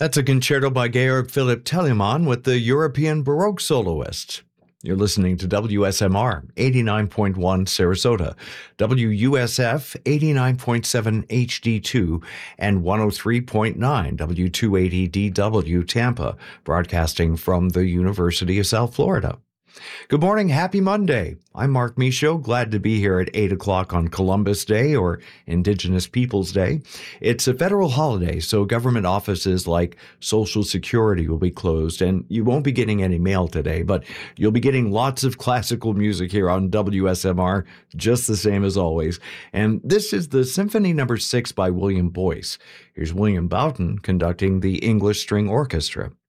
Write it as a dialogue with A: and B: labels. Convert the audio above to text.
A: That's a concerto by Georg Philipp Telemann with the European Baroque soloist. You're listening to WSMR 89.1 Sarasota, WUSF 89.7 HD2, and 103.9 W280DW Tampa, broadcasting from the University of South Florida. Good morning. Happy Monday. I'm Mark Michaud. Glad to be here at 8 o'clock on Columbus Day, or Indigenous Peoples Day. It's a federal holiday, so government offices like Social Security will be closed, and you won't be getting any mail today, but you'll be getting lots of classical music here on WSMR, just the same as always. And this is the Symphony No. 6 by William Boyce. Here's William Boughton conducting the English String Orchestra.